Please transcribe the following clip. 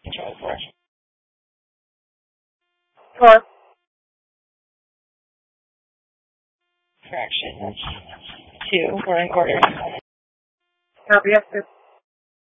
Control 4. 4. Correction. 2. We're in order. Copy, yes, 2.